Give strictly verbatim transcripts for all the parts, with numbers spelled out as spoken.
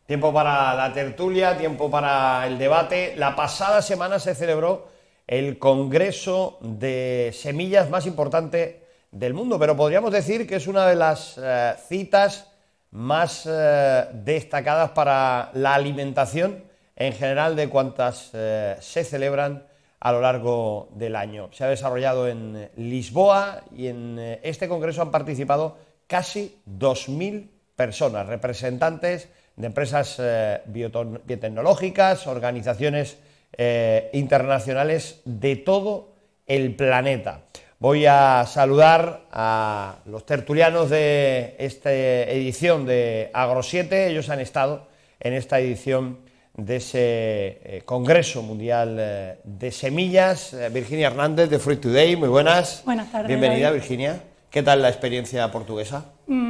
Tiempo para la tertulia, tiempo para el debate. La pasada semana se celebró el congreso de semillas más importante del mundo, pero podríamos decir que es una de las eh, citas más eh, destacadas para la alimentación en general de cuantas eh, se celebran a lo largo del año. Se ha desarrollado en Lisboa y en eh, este congreso han participado casi dos mil personas, representantes de empresas eh, biotecnológicas, organizaciones eh, internacionales de todo el planeta. Voy a saludar a los tertulianos de esta edición de Agro siete. Ellos han estado en esta edición de ese eh, Congreso Mundial eh, de Semillas. Eh, Virginia Hernández de Fruit Today, muy buenas. Buenas tardes. Bienvenida, David. Virginia. ¿Qué tal la experiencia portuguesa?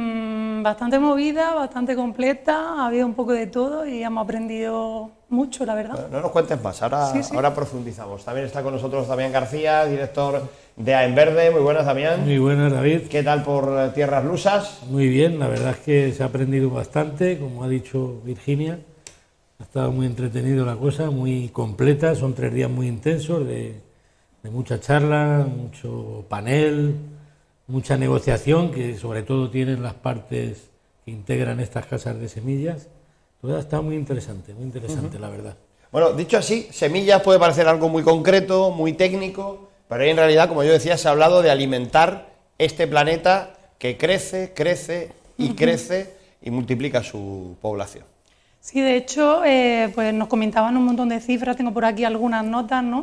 Mm, bastante movida, bastante completa, ha habido un poco de todo y hemos aprendido mucho, la verdad. Bueno, no nos cuentes más, ahora, sí, sí. ahora profundizamos. También está con nosotros Damián García, director de A en Verde. Muy buenas, Damián. Muy buenas, David. ¿Qué tal por tierras lusas? Muy bien, la verdad es que se ha aprendido bastante, como ha dicho Virginia. Ha estado muy entretenido la cosa, muy completa, son tres días muy intensos de, de mucha charla, mucho panel, mucha negociación, que sobre todo tienen las partes que integran estas casas de semillas. Todo ha estado muy interesante, muy interesante, uh-huh. la verdad. Bueno, dicho así, semillas puede parecer algo muy concreto, muy técnico, pero ahí en realidad, como yo decía, se ha hablado de alimentar este planeta que crece, crece y uh-huh. crece y multiplica su población. Sí, de hecho, eh, pues nos comentaban un montón de cifras, tengo por aquí algunas notas, ¿no?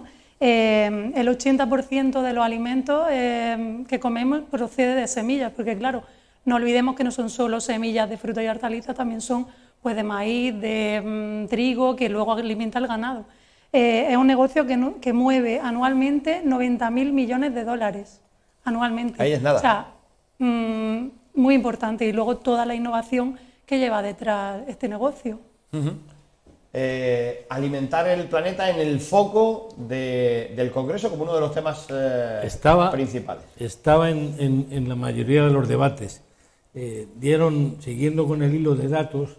Eh, el ochenta por ciento de los alimentos eh, que comemos procede de semillas, porque claro, no olvidemos que no son solo semillas de frutas y hortalizas, también son pues de maíz, de mm, trigo, que luego alimenta el ganado. Eh, es un negocio que, no, que mueve anualmente noventa mil millones de dólares, anualmente. Ahí es nada. O sea, mm, muy importante, y luego toda la innovación que lleva detrás este negocio. Uh-huh. Eh, alimentar el planeta en el foco de, del Congreso como uno de los temas eh, estaba, principales. Estaba en, en, en la mayoría de los debates. Eh, dieron, siguiendo con el hilo de datos,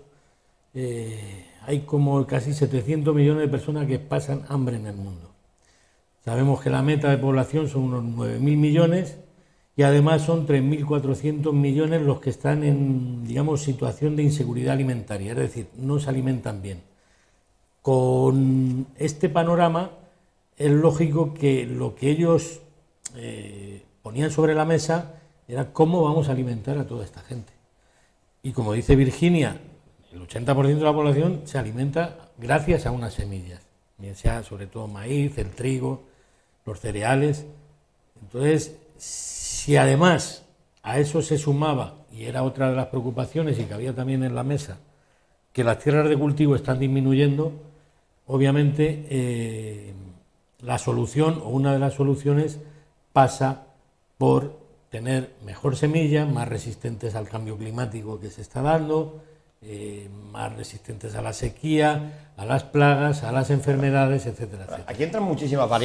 eh, hay como casi setecientos millones de personas que pasan hambre en el mundo. Sabemos que la meta de población son unos nueve mil millones y además son tres mil cuatrocientos millones los que están en, digamos, situación de inseguridad alimentaria, es decir, no se alimentan bien. Con este panorama es lógico que lo que ellos eh, ponían sobre la mesa era cómo vamos a alimentar a toda esta gente. Y como dice Virginia, el ochenta por ciento de la población se alimenta gracias a unas semillas, bien sea sobre todo maíz, el trigo, los cereales. Entonces, si además a eso se sumaba, y era otra de las preocupaciones y que había también en la mesa, que las tierras de cultivo están disminuyendo, obviamente eh, la solución o una de las soluciones pasa por tener mejor semilla, más resistentes al cambio climático que se está dando, eh, más resistentes a la sequía, a las plagas, a las enfermedades, etcétera, etcétera. Aquí entran muchísimas variables.